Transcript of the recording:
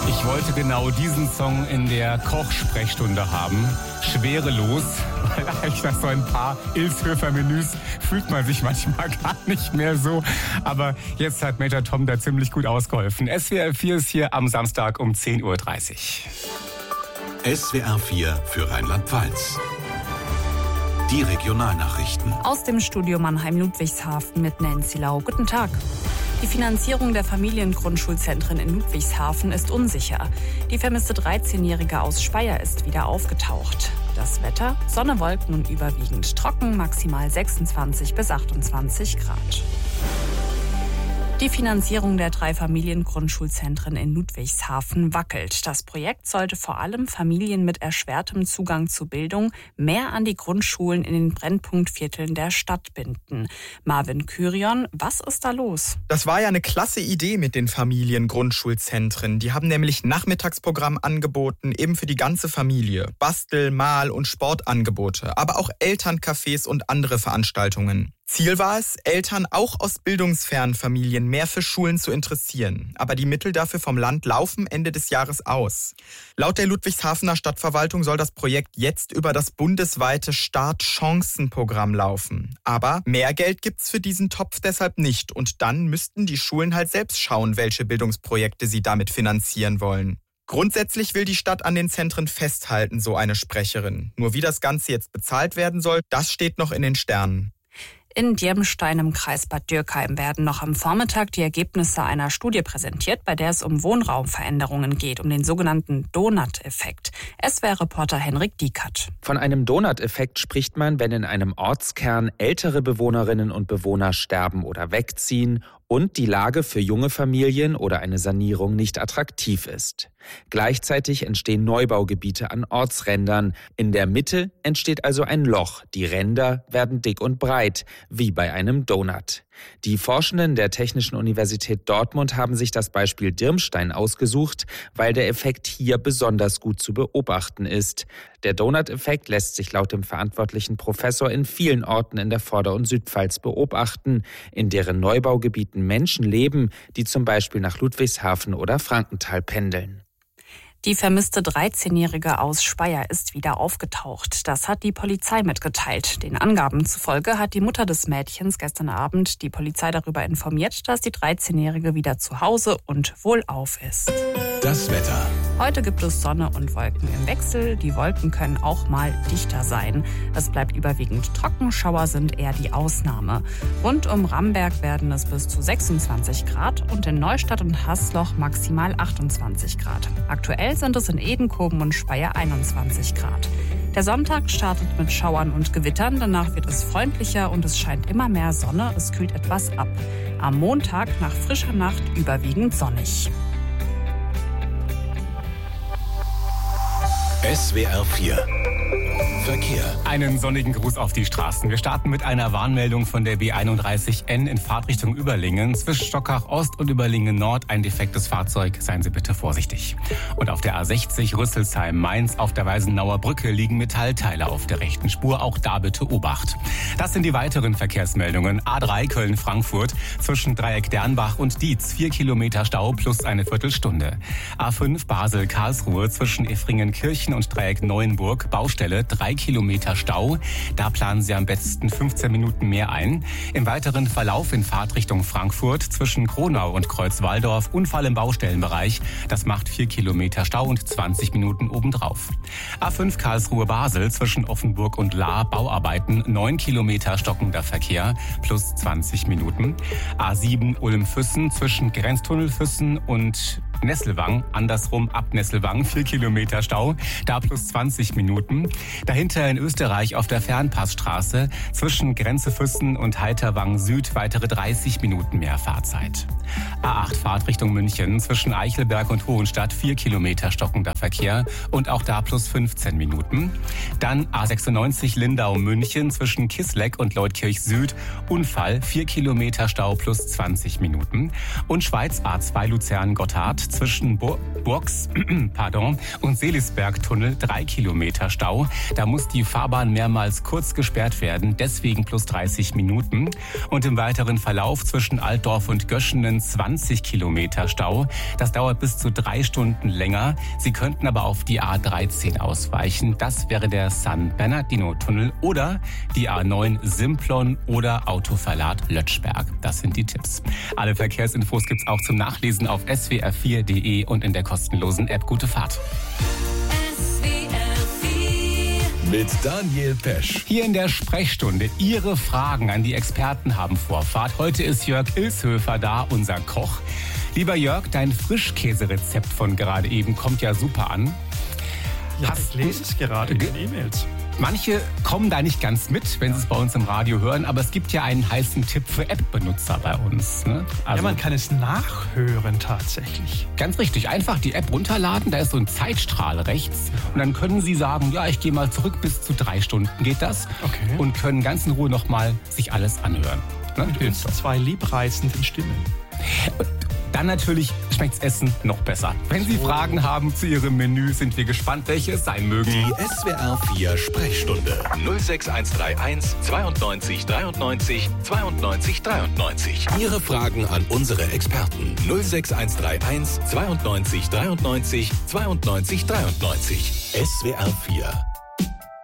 Ich wollte genau diesen Song in der Kochsprechstunde haben. Schwerelos, weil eigentlich nach so ein paar Ilshöfer-Menüs fühlt man sich manchmal gar nicht mehr so. Aber jetzt hat Major Tom da ziemlich gut ausgeholfen. SWR 4 ist hier am Samstag um 10.30 Uhr. SWR 4 für Rheinland-Pfalz. Die Regionalnachrichten. Aus dem Studio Mannheim-Ludwigshafen mit Nancy Lau. Guten Tag. Die Finanzierung der Familiengrundschulzentren in Ludwigshafen ist unsicher. Die vermisste 13-Jährige aus Speyer ist wieder aufgetaucht. Das Wetter: Sonne, Wolken und überwiegend trocken, maximal 26 bis 28 Grad. Die Finanzierung der 3 Familiengrundschulzentren in Ludwigshafen wackelt. Das Projekt sollte vor allem Familien mit erschwertem Zugang zu Bildung mehr an die Grundschulen in den Brennpunktvierteln der Stadt binden. Marvin Kyrion, was ist da los? Das war ja eine klasse Idee mit den Familiengrundschulzentren. Die haben nämlich Nachmittagsprogramm angeboten, eben für die ganze Familie. Bastel-, Mal- und Sportangebote, aber auch Elterncafés und andere Veranstaltungen. Ziel war es, Eltern auch aus bildungsfernen Familien mehr für Schulen zu interessieren. Aber die Mittel dafür vom Land laufen Ende des Jahres aus. Laut der Ludwigshafener Stadtverwaltung soll das Projekt jetzt über das bundesweite Startchancenprogramm laufen. Aber mehr Geld gibt's für diesen Topf deshalb nicht. Und dann müssten die Schulen halt selbst schauen, welche Bildungsprojekte sie damit finanzieren wollen. Grundsätzlich will die Stadt an den Zentren festhalten, so eine Sprecherin. Nur wie das Ganze jetzt bezahlt werden soll, das steht noch in den Sternen. In Diermstein im Kreis Bad Dürkheim werden noch am Vormittag die Ergebnisse einer Studie präsentiert, bei der es um Wohnraumveränderungen geht, um den sogenannten Donut-Effekt. SWR-Reporter Henrik Diekert. Von einem Donut-Effekt spricht man, wenn in einem Ortskern ältere Bewohnerinnen und Bewohner sterben oder wegziehen und die Lage für junge Familien oder eine Sanierung nicht attraktiv ist. Gleichzeitig entstehen Neubaugebiete an Ortsrändern. In der Mitte entsteht also ein Loch. Die Ränder werden dick und breit, wie bei einem Donut. Die Forschenden der Technischen Universität Dortmund haben sich das Beispiel Dirmstein ausgesucht, weil der Effekt hier besonders gut zu beobachten ist. Der Donut-Effekt lässt sich laut dem verantwortlichen Professor in vielen Orten in der Vorder- und Südpfalz beobachten, in deren Neubaugebieten Menschen leben, die zum Beispiel nach Ludwigshafen oder Frankenthal pendeln. Die vermisste 13-Jährige aus Speyer ist wieder aufgetaucht. Das hat die Polizei mitgeteilt. Den Angaben zufolge hat die Mutter des Mädchens gestern Abend die Polizei darüber informiert, dass die 13-Jährige wieder zu Hause und wohlauf ist. Das Wetter. Heute gibt es Sonne und Wolken im Wechsel. Die Wolken können auch mal dichter sein. Es bleibt überwiegend trocken, Schauer sind eher die Ausnahme. Rund um Ramberg werden es bis zu 26 Grad und in Neustadt und Haßloch maximal 28 Grad. Aktuell sind es in Edenkoben und Speyer 21 Grad. Der Sonntag startet mit Schauern und Gewittern, danach wird es freundlicher und es scheint immer mehr Sonne, es kühlt etwas ab. Am Montag nach frischer Nacht überwiegend sonnig. SWR 4 Verkehr. Einen sonnigen Gruß auf die Straßen. Wir starten mit einer Warnmeldung von der B31N in Fahrtrichtung Überlingen. Zwischen Stockach Ost und Überlingen Nord ein defektes Fahrzeug. Seien Sie bitte vorsichtig. Und auf der A60 Rüsselsheim-Mainz auf der Weisenauer Brücke liegen Metallteile auf der rechten Spur. Auch da bitte Obacht. Das sind die weiteren Verkehrsmeldungen. A3 Köln-Frankfurt zwischen Dreieck Dernbach und Dietz. 4 Kilometer Stau plus eine Viertelstunde. A5 Basel-Karlsruhe zwischen Effringen-Kirchen und Dreieck Neuenburg. Baustelle 3 Kilometer Stau. Da planen Sie am besten 15 Minuten mehr ein. Im weiteren Verlauf in Fahrtrichtung Frankfurt zwischen Kronau und Kreuzwaldorf Unfall im Baustellenbereich. Das macht 4 Kilometer Stau und 20 Minuten obendrauf. A5 Karlsruhe-Basel zwischen Offenburg und Lahr Bauarbeiten 9 Kilometer stockender Verkehr plus 20 Minuten. A7 Ulm-Füssen zwischen Grenztunnel-Füssen und Nesselwang, andersrum ab Nesselwang, 4 Kilometer Stau, da plus 20 Minuten. Dahinter in Österreich auf der Fernpassstraße zwischen Grenzefüssen und Heiterwang Süd weitere 30 Minuten mehr Fahrzeit. A8 Fahrtrichtung München zwischen Eichelberg und Hohenstadt 4 Kilometer stockender Verkehr und auch da plus 15 Minuten. Dann A96 Lindau-München zwischen Kisleck und Leutkirch Süd, Unfall 4 Kilometer Stau plus 20 Minuten. Und Schweiz A2 Luzern-Gotthard zwischen Burgs und Seelisberg-Tunnel 3 Kilometer Stau. Da muss die Fahrbahn mehrmals kurz gesperrt werden, deswegen plus 30 Minuten. Und im weiteren Verlauf zwischen Altdorf und Göschenen schon 20 Kilometer Stau. Das dauert bis zu 3 Stunden länger. Sie könnten aber auf die A13 ausweichen. Das wäre der San Bernardino-Tunnel oder die A9 Simplon oder Autoverlad Lötschberg. Das sind die Tipps. Alle Verkehrsinfos gibt's auch zum Nachlesen auf swr4.de und in der kostenlosen App Gute Fahrt. Mit Daniel Pesch. Hier in der Sprechstunde. Ihre Fragen an die Experten haben Vorfahrt. Heute ist Jörg Ilshöfer da, unser Koch. Lieber Jörg, dein Frischkäserezept von gerade eben kommt ja super an. Ja, ich lese es gerade in den E-Mails. Manche kommen da nicht ganz mit, wenn sie es bei uns im Radio hören, aber es gibt ja einen heißen Tipp für App-Benutzer bei uns. Ne? Also, man kann es nachhören tatsächlich. Ganz richtig, einfach die App runterladen, da ist so ein Zeitstrahl rechts und dann können Sie sagen, ja, ich gehe mal zurück, bis zu 3 Stunden geht das. Okay. Und können ganz in Ruhe nochmal sich alles anhören. Ne? Mit uns 2 liebreizenden Stimmen. Und dann natürlich schmeckt's Essen noch besser. Wenn Sie Fragen haben zu Ihrem Menü, sind wir gespannt, welche es sein mögen. Die SWR 4 Sprechstunde 06131 92 93 92 93. Ihre Fragen an unsere Experten 06131 92 93 92 93. SWR 4